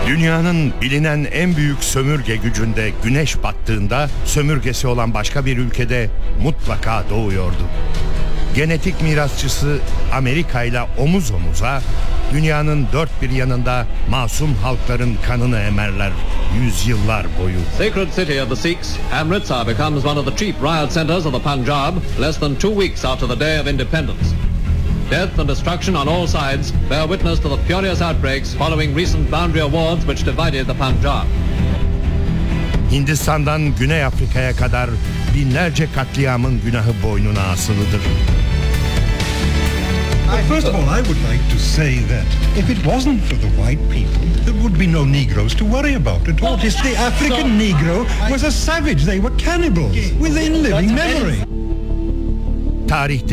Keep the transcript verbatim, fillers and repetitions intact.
Dünyanın bilinen en büyük sömürge gücünde güneş battığında sömürgesi olan başka bir ülkede mutlaka doğuyordu. Genetik mirasçısı Amerika ile omuz omuza dünyanın dört bir yanında masum halkların kanını emerler yüzyıllar boyu. Sacred city of the Sikhs, Amritsar becomes one of the chief riot centers of the Punjab less than two weeks after the day of independence. Death and destruction on all sides bear witness to the furious outbreaks following recent boundary awards which divided the Punjab. Hindistan'dan Güney Afrika'ya kadar binlerce katliamın günahı boynuna asılıdır. Well, first of all, I would like to say that if it wasn't for the white people, there would be no Negroes to worry about at all. Just the African Negro was a savage. They were cannibals within living memory. Tarihte